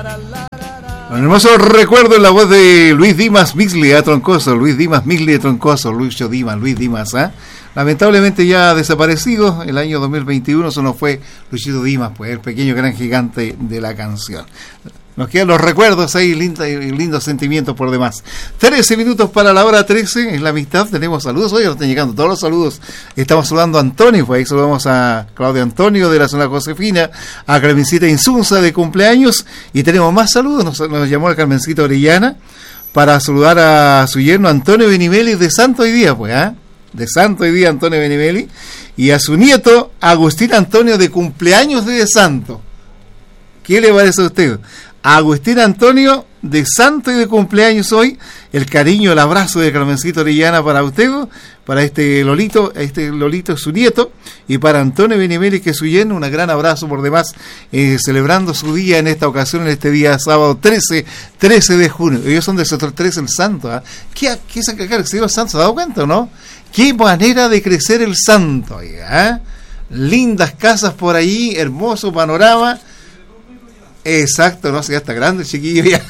Un hermoso recuerdo en la voz de Luis Dimas Migli a Troncoso, Luis Dimas Migli de Troncoso, Luis Dimas, ¿eh? Lamentablemente ya desaparecido, el año 2021 se nos fue Luisito Dimas, pues el pequeño gran gigante de la canción. Nos quedan los recuerdos ahí, lindos sentimientos por demás. 13 minutos para la hora 13, es la amistad, tenemos saludos, hoy nos están llegando todos los saludos. Estamos saludando a Antonio, pues ahí saludamos a Claudio Antonio de la zona Josefina, a Carmencita Insunza de cumpleaños, y tenemos más saludos, nos llamó la Carmencita Orellana para saludar a su yerno Antonio Benimeli de Santo hoy día, pues, ¿eh? De Santo hoy día Antonio Benimeli, y a su nieto Agustín Antonio de cumpleaños de Santo. ¿Qué le parece a usted? Agustín Antonio de Santo y de cumpleaños hoy, el cariño, el abrazo de Carmencita Orellana para usted, para este Lolito es su nieto, y para Antonio Benimeli, que es su yerno, un gran abrazo por demás, celebrando su día en esta ocasión, en este día sábado 13 de junio. Ellos son del sector 13, el Santo, ¿eh? ¿Qué se el señor Santo? ¿Se ha dado cuenta o no? Qué manera de crecer el Santo, ¿eh? Lindas casas por ahí, hermoso panorama. Exacto, no sé, ya está grande el chiquillo ya.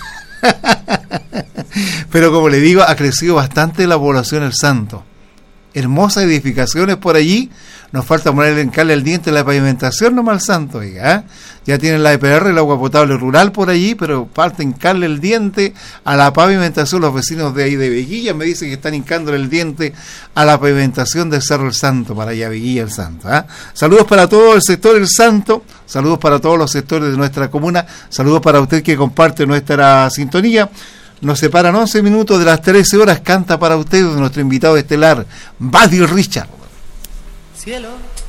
Pero como le digo, ha crecido bastante la población El Santo. Hermosas edificaciones por allí. Nos falta ponerle en cal el diente la pavimentación nomás al Santo, ¿eh? Ya tienen la EPR, el agua potable rural por allí, pero falta hincarle el diente a la pavimentación. Los vecinos de ahí de Veguilla me dicen que están hincándole el diente a la pavimentación del Cerro El Santo, para allá Veguilla El Santo, ¿eh? Saludos para todo el sector El Santo, saludos para todos los sectores de nuestra comuna, saludos para usted que comparte nuestra sintonía. Nos separan 11 minutos de las 13 horas. Canta para usted nuestro invitado estelar, Buddy Richard. Cielo.